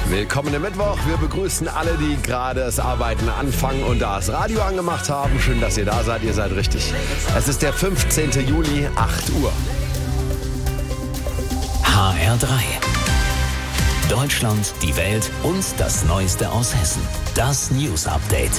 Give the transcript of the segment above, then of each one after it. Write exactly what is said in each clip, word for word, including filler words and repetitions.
Willkommen im Mittwoch. Wir begrüßen alle, die gerade das Arbeiten anfangen und das Radio angemacht haben. Schön, dass ihr da seid. Ihr seid richtig. Es ist der fünfzehnten Juli, acht Uhr. H R drei. Deutschland, die Welt und das Neueste aus Hessen. Das News Update.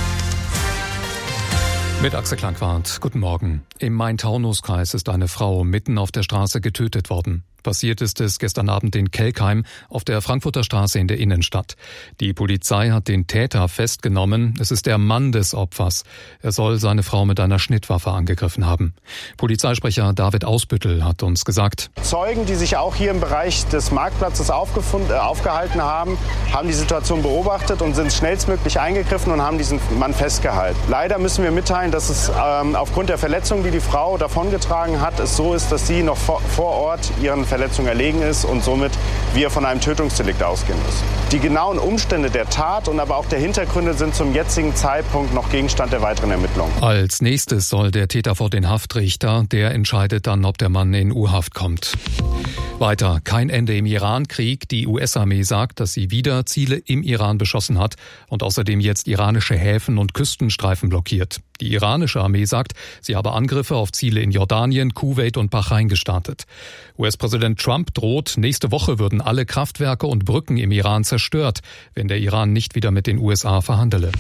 Mit Axel Klangwart. Guten Morgen. Im Main-Taunus-Kreis ist eine Frau mitten auf der Straße getötet worden. Passiert ist es gestern Abend in Kelkheim auf der Frankfurter Straße in der Innenstadt. Die Polizei hat den Täter festgenommen. Es ist der Mann des Opfers. Er soll seine Frau mit einer Schnittwaffe angegriffen haben. Polizeisprecher David Ausbüttel hat uns gesagt: Zeugen, die sich auch hier im Bereich des Marktplatzes aufgefunden, äh, aufgehalten haben, haben die Situation beobachtet und sind schnellstmöglich eingegriffen und haben diesen Mann festgehalten. Leider müssen wir mitteilen, dass es ähm, aufgrund der Verletzungen, die die Frau davongetragen hat, es so ist, dass sie noch vor, vor Ort ihren Verletzung erlegen ist und somit wir von einem Tötungsdelikt ausgehen müssen. Die genauen Umstände der Tat und aber auch der Hintergründe sind zum jetzigen Zeitpunkt noch Gegenstand der weiteren Ermittlungen. Als nächstes soll der Täter vor den Haftrichter. Der entscheidet dann, ob der Mann in U-Haft kommt. Weiter, kein Ende im Iran-Krieg. Die U S-Armee sagt, dass sie wieder Ziele im Iran beschossen hat und außerdem jetzt iranische Häfen und Küstenstreifen blockiert. Die iranische Armee sagt, sie habe Angriffe auf Ziele in Jordanien, Kuwait und Bahrain gestartet. U S-Präsident Trump droht, nächste Woche würden alle Kraftwerke und Brücken im Iran zerstört, wenn der Iran nicht wieder mit den U S A verhandele.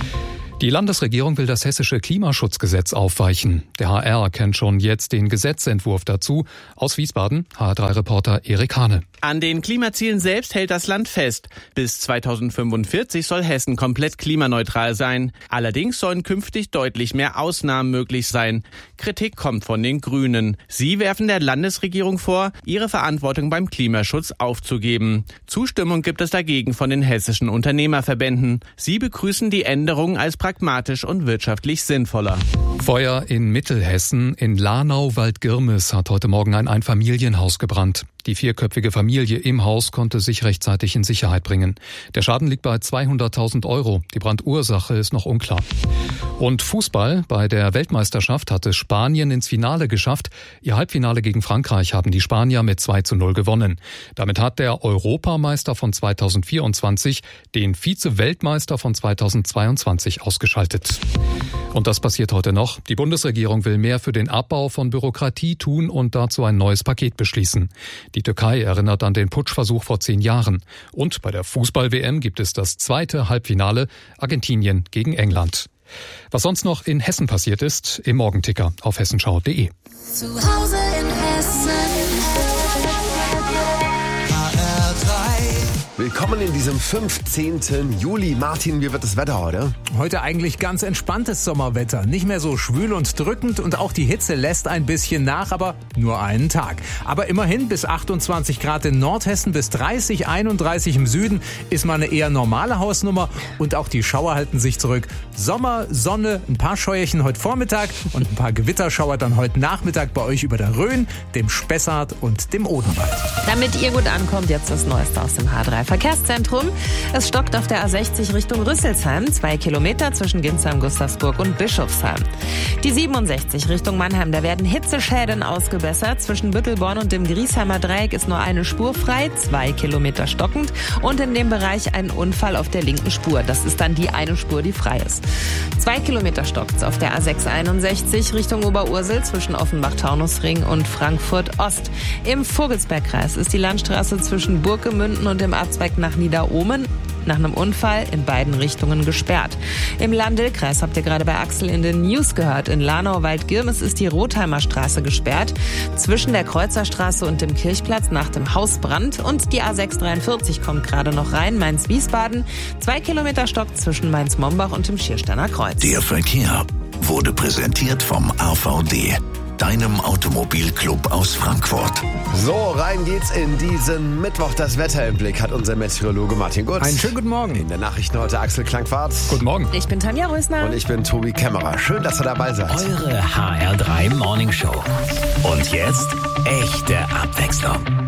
Die Landesregierung will das hessische Klimaschutzgesetz aufweichen. Der H R kennt schon jetzt den Gesetzentwurf dazu. Aus Wiesbaden, H R drei Reporter Erik Hane. An den Klimazielen selbst hält das Land fest. Bis zweitausendfünfundvierzig soll Hessen komplett klimaneutral sein. Allerdings sollen künftig deutlich mehr Ausnahmen möglich sein. Kritik kommt von den Grünen. Sie werfen der Landesregierung vor, ihre Verantwortung beim Klimaschutz aufzugeben. Zustimmung gibt es dagegen von den hessischen Unternehmerverbänden. Sie begrüßen die Änderung als pragmatisch und wirtschaftlich sinnvoller. Feuer in Mittelhessen. In Lahnau-Waldgirmes hat heute Morgen ein Einfamilienhaus gebrannt. Die vierköpfige Familie im Haus konnte sich rechtzeitig in Sicherheit bringen. Der Schaden liegt bei zweihunderttausend Euro. Die Brandursache ist noch unklar. Und Fußball. Bei der Weltmeisterschaft hat es Spanien ins Finale geschafft. Ihr Halbfinale gegen Frankreich haben die Spanier mit zwei zu null gewonnen. Damit hat der Europameister von zweitausendvierundzwanzig den Vize-Weltmeister von zweitausendzweiundzwanzig ausgeschaltet. Und das passiert heute noch. Die Bundesregierung will mehr für den Abbau von Bürokratie tun und dazu ein neues Paket beschließen. Die Türkei erinnert an den Putschversuch vor zehn Jahren. Und bei der Fußball-W M gibt es das zweite Halbfinale, Argentinien gegen England. Was sonst noch in Hessen passiert ist, im Morgenticker auf hessenschau punkt de. Zu Hause in Hessen. Willkommen in diesem fünfzehnten Juli. Martin, wie wird das Wetter heute? Heute eigentlich ganz entspanntes Sommerwetter. Nicht mehr so schwül und drückend und auch die Hitze lässt ein bisschen nach, aber nur einen Tag. Aber immerhin bis achtundzwanzig Grad in Nordhessen, bis dreißig, einunddreißig im Süden ist mal eine eher normale Hausnummer und auch die Schauer halten sich zurück. Sommer, Sonne, ein paar Scheuerchen heute Vormittag und ein paar Gewitterschauer dann heute Nachmittag bei euch über der Rhön, dem Spessart und dem Odenwald. Damit ihr gut ankommt, jetzt das Neueste aus dem H drei Verkehrszentrum. Es stockt auf der A sechzig Richtung Rüsselsheim, zwei Kilometer zwischen Ginsheim, Gustavsburg und Bischofsheim. Die siebenundsechzig Richtung Mannheim, da werden Hitzeschäden ausgebessert. Zwischen Büttelborn und dem Griesheimer Dreieck ist nur eine Spur frei, zwei Kilometer stockend. Und in dem Bereich ein Unfall auf der linken Spur. Das ist dann die eine Spur, die frei ist. Zwei Kilometer stockt auf der A sechshunderteinundsechzig Richtung Oberursel zwischen Offenbach-Taunusring und Frankfurt-Ost. Im Vogelsbergkreis ist die Landstraße zwischen Burkemünden und dem Abzweig nach Niederohmen nach einem Unfall in beiden Richtungen gesperrt. Im Lahn-Dill-Kreis habt ihr gerade bei Axel in den News gehört. In Lahnau-Waldgirmes ist die Rotheimer Straße gesperrt. Zwischen der Kreuzerstraße und dem Kirchplatz nach dem Hausbrand. Und die A sechshundertdreiundvierzig kommt gerade noch rein. Mainz-Wiesbaden. Zwei Kilometer Stock zwischen Mainz-Mombach und dem Schiersteiner Kreuz. Der Verkehr wurde präsentiert vom A V D, deinem Automobilclub aus Frankfurt. So, rein geht's in diesen Mittwoch. Das Wetter im Blick hat unser Meteorologe Martin Gutz. Einen schönen guten Morgen. In der Nachrichten heute Axel Klangwart. Guten Morgen. Ich bin Tanja Rösner. Und ich bin Tobi Kämmerer. Schön, dass ihr dabei seid. Eure H R drei Morning Show. Und jetzt echte Abwechslung.